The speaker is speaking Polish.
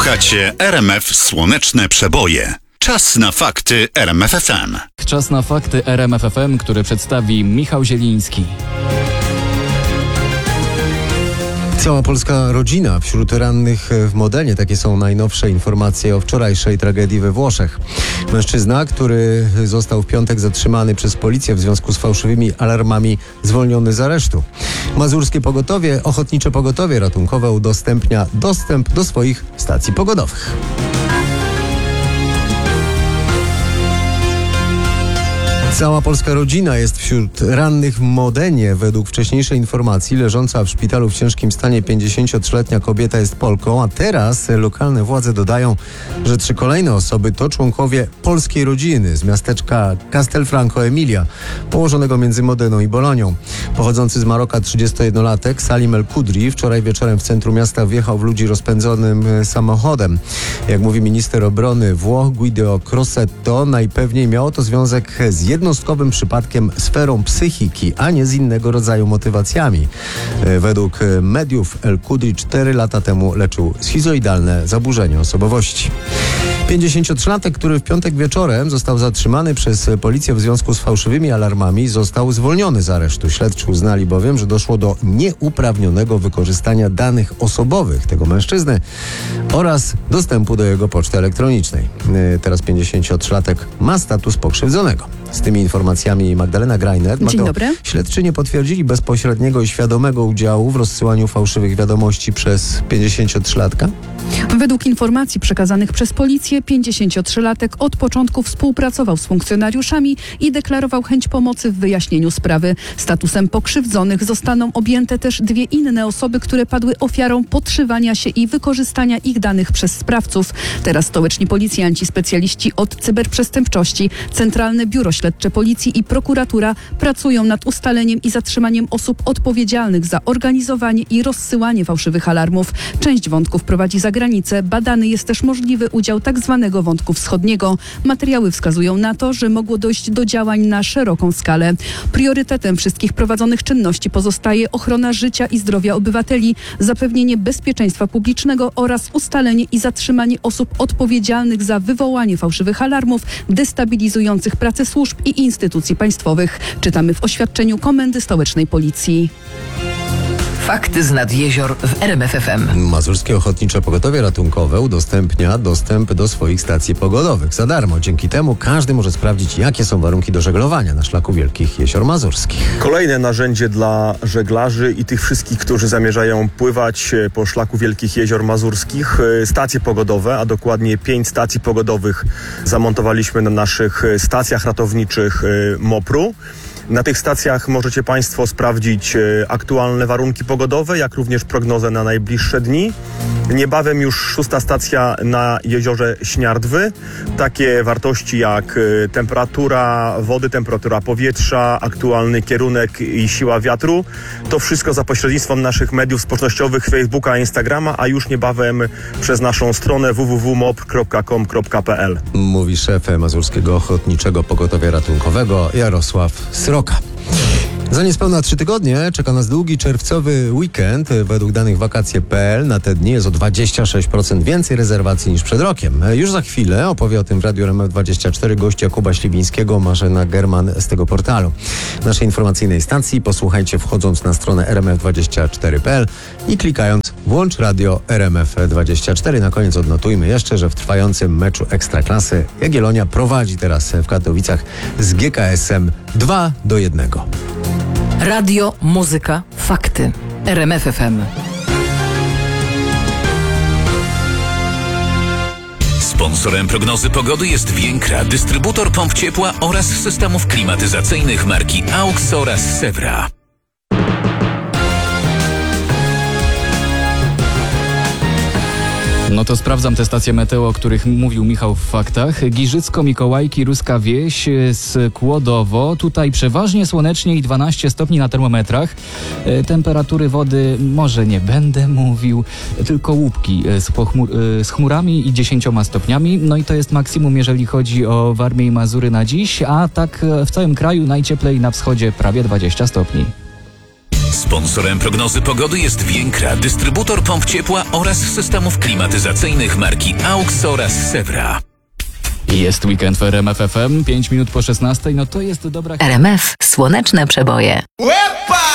Słuchacie RMF Słoneczne Przeboje. Czas na fakty RMF FM. Czas na fakty RMF FM, który przedstawi Michał Zieliński. Cała polska rodzina wśród rannych w Modenie. Takie są najnowsze informacje o wczorajszej tragedii we Włoszech. Mężczyzna, który został w piątek zatrzymany przez policję w związku z fałszywymi alarmami, zwolniony z aresztu. Mazurskie pogotowie, ochotnicze pogotowie ratunkowe udostępnia dostęp do swoich stacji pogodowych. Cała polska rodzina jest wśród rannych w Modenie. Według wcześniejszej informacji leżąca w szpitalu w ciężkim stanie 53-letnia kobieta jest Polką, a teraz lokalne władze dodają, że 3 kolejne osoby to członkowie polskiej rodziny z miasteczka Castelfranco Emilia, położonego między Modeną i Bolonią. Pochodzący z Maroka 31-latek Salim El Kudri wczoraj wieczorem w centrum miasta wjechał w ludzi rozpędzonym samochodem. Jak mówi minister obrony Włoch Guido Crosetto, najpewniej miało to związek z jednostkowym przypadkiem sferą psychiki, a nie z innego rodzaju motywacjami. Według mediów El Kudri 4 lata temu leczył schizoidalne zaburzenie osobowości. 53-latek, który w piątek wieczorem został zatrzymany przez policję w związku z fałszywymi alarmami, został zwolniony z aresztu. Śledczy uznali bowiem, że doszło do nieuprawnionego wykorzystania danych osobowych tego mężczyzny oraz dostępu do jego poczty elektronicznej. Teraz 53-latek ma status pokrzywdzonego. Z tymi informacjami Magdalena Greiner. Dzień dobry. Śledczy nie potwierdzili bezpośredniego i świadomego udziału w rozsyłaniu fałszywych wiadomości przez 53-latka? Według informacji przekazanych przez policję 53-latek od początku współpracował z funkcjonariuszami i deklarował chęć pomocy w wyjaśnieniu sprawy. Statusem pokrzywdzonych zostaną objęte też 2 inne osoby, które padły ofiarą podszywania się i wykorzystania ich danych przez sprawców. Teraz stołeczni policjanci, specjaliści od cyberprzestępczości, Centralne Biuro Śledcze Policji i prokuratura pracują nad ustaleniem i zatrzymaniem osób odpowiedzialnych za organizowanie i rozsyłanie fałszywych alarmów. Część wątków prowadzi za granicę. Badany jest też możliwy udział tzw. wątku wschodniego. Materiały wskazują na to, że mogło dojść do działań na szeroką skalę. Priorytetem wszystkich prowadzonych czynności pozostaje ochrona życia i zdrowia obywateli, zapewnienie bezpieczeństwa publicznego oraz ustalenie i zatrzymanie osób odpowiedzialnych za wywołanie fałszywych alarmów destabilizujących pracę służb i instytucji państwowych. Czytamy w oświadczeniu Komendy Stołecznej Policji. Fakty z nad jezior w RMF FM. Mazurskie Ochotnicze Pogotowie Ratunkowe udostępnia dostęp do swoich stacji pogodowych za darmo. Dzięki temu każdy może sprawdzić, jakie są warunki do żeglowania na szlaku Wielkich Jezior Mazurskich. Kolejne narzędzie dla żeglarzy i tych wszystkich, którzy zamierzają pływać po szlaku Wielkich Jezior Mazurskich. Stacje pogodowe, a dokładnie 5 stacji pogodowych zamontowaliśmy na naszych stacjach ratowniczych MOPR-u. Na tych stacjach możecie Państwo sprawdzić aktualne warunki pogodowe, jak również prognozę na najbliższe dni. Niebawem już 6. stacja na jeziorze Śniardwy. Takie wartości jak temperatura wody, temperatura powietrza, aktualny kierunek i siła wiatru. To wszystko za pośrednictwem naszych mediów społecznościowych, Facebooka, Instagrama, a już niebawem przez naszą stronę www.mopr.com.pl. Mówi szef Mazurskiego Ochotniczego Pogotowia Ratunkowego Jarosław Sroka. Za niespełna 3 tygodnie czeka nas długi czerwcowy weekend. Według danych wakacje.pl na te dni jest o 26% więcej rezerwacji niż przed rokiem. Już za chwilę opowie o tym w Radiu RMF24 gość Jakuba Śliwińskiego, Marzena German z tego portalu. Naszej informacyjnej stacji posłuchajcie wchodząc na stronę rmf24.pl i klikając włącz radio RMF24. Na koniec odnotujmy jeszcze, że w trwającym meczu Ekstraklasy Jagiellonia prowadzi teraz w Katowicach z GKS-em 2-1. Radio, muzyka, fakty. RMF FM. Sponsorem prognozy pogody jest Więkra, dystrybutor pomp ciepła oraz systemów klimatyzacyjnych marki AUX oraz Sewra. No to sprawdzam te stacje meteo, o których mówił Michał w faktach. Giżycko, Mikołajki, Ruska Wieś, Skłodowo. Tutaj przeważnie słonecznie i 12 stopni na termometrach. Temperatury wody może nie będę mówił, tylko łupki z chmurami i 10 stopniami. No i to jest maksimum, jeżeli chodzi o Warmię i Mazury na dziś, a tak w całym kraju najcieplej na wschodzie prawie 20 stopni. Sponsorem prognozy pogody jest Więkra, dystrybutor pomp ciepła oraz systemów klimatyzacyjnych marki AUX oraz Sevra. Jest weekend w RMF FM, 5 minut po 16, no to jest dobra... RMF. Słoneczne przeboje. Łeb!